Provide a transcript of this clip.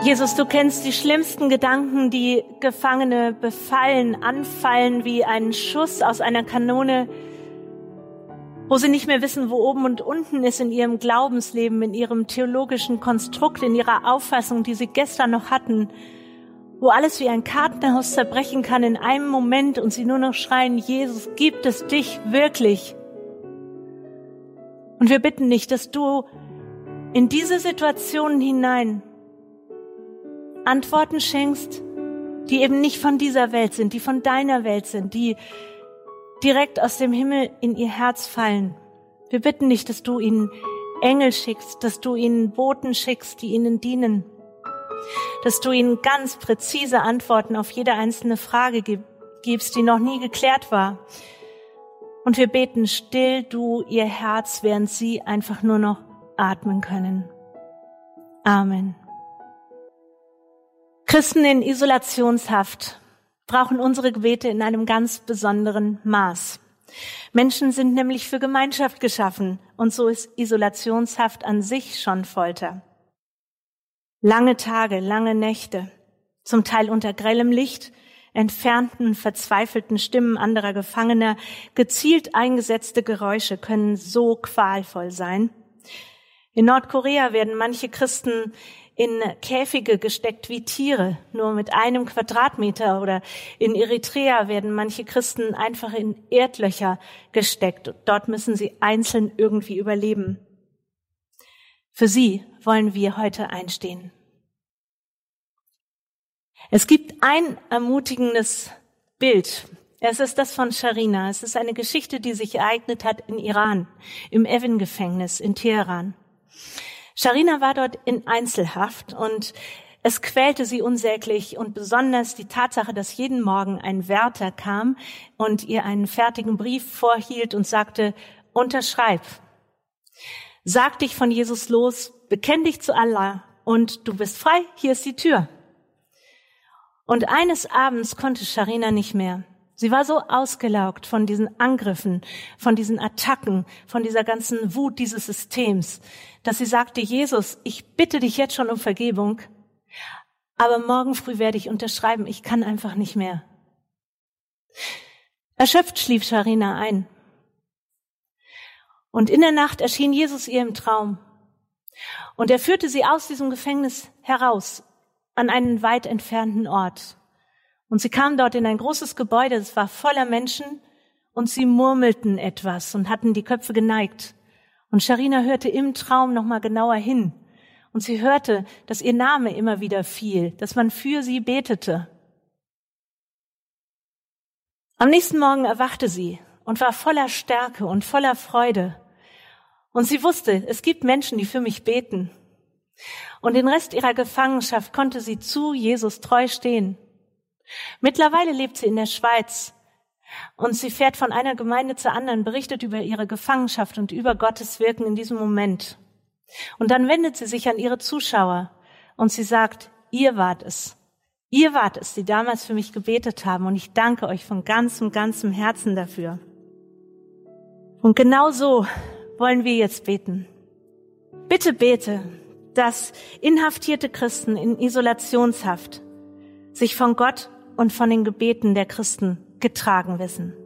Jesus, du kennst die schlimmsten Gedanken, die Gefangene befallen, anfallen wie ein Schuss aus einer Kanone, wo sie nicht mehr wissen, wo oben und unten ist in ihrem Glaubensleben, in ihrem theologischen Konstrukt, in ihrer Auffassung, die sie gestern noch hatten, wo alles wie ein Kartenhaus zerbrechen kann in einem Moment und sie nur noch schreien, Jesus, gibt es dich wirklich? Und wir bitten dich, dass du in diese Situationen hinein Antworten schenkst, die eben nicht von dieser Welt sind, die von deiner Welt sind, die direkt aus dem Himmel in ihr Herz fallen. Wir bitten dich, dass du ihnen Engel schickst, dass du ihnen Boten schickst, die ihnen dienen, dass du ihnen ganz präzise Antworten auf jede einzelne Frage gibst, die noch nie geklärt war. Und wir beten, still du ihr Herz, während sie einfach nur noch atmen können. Amen. Christen in Isolationshaft brauchen unsere Gebete in einem ganz besonderen Maß. Menschen sind nämlich für Gemeinschaft geschaffen und so ist Isolationshaft an sich schon Folter. Lange Tage, lange Nächte, zum Teil unter grellem Licht, entfernten, verzweifelten Stimmen anderer Gefangener, gezielt eingesetzte Geräusche können so qualvoll sein. In Nordkorea werden manche Christen in Käfige gesteckt wie Tiere, nur mit 1 Quadratmeter, oder in Eritrea werden manche Christen einfach in Erdlöcher gesteckt. Dort müssen sie einzeln irgendwie überleben. Für sie wollen wir heute einstehen. Es gibt ein ermutigendes Bild. Es ist das von Sharina. Es ist eine Geschichte, die sich ereignet hat in Iran, im Evin-Gefängnis in Teheran. Sharina war dort in Einzelhaft und es quälte sie unsäglich und besonders die Tatsache, dass jeden Morgen ein Wärter kam und ihr einen fertigen Brief vorhielt und sagte, unterschreib. Sag dich von Jesus los, bekenn dich zu Allah und du bist frei, hier ist die Tür. Und eines Abends konnte Sharina nicht mehr. Sie war so ausgelaugt von diesen Angriffen, von diesen Attacken, von dieser ganzen Wut dieses Systems, dass sie sagte, Jesus, ich bitte dich jetzt schon um Vergebung, aber morgen früh werde ich unterschreiben, ich kann einfach nicht mehr. Erschöpft schlief Sharina ein. Und in der Nacht erschien Jesus ihr im Traum. Und er führte sie aus diesem Gefängnis heraus, an einen weit entfernten Ort. Und sie kam dort in ein großes Gebäude, es war voller Menschen und sie murmelten etwas und hatten die Köpfe geneigt. Und Sharina hörte im Traum nochmal genauer hin und sie hörte, dass ihr Name immer wieder fiel, dass man für sie betete. Am nächsten Morgen erwachte sie und war voller Stärke und voller Freude. Und sie wusste, es gibt Menschen, die für mich beten. Und den Rest ihrer Gefangenschaft konnte sie zu Jesus treu stehen. Mittlerweile lebt sie in der Schweiz und sie fährt von einer Gemeinde zur anderen, berichtet über ihre Gefangenschaft und über Gottes Wirken in diesem Moment. Und dann wendet sie sich an ihre Zuschauer und sie sagt, ihr wart es, die damals für mich gebetet haben und ich danke euch von ganzem Herzen dafür. Und genau so wollen wir jetzt beten. Bitte bete, dass inhaftierte Christen in Isolationshaft sich von Gott und von den Gebeten der Christen getragen wissen.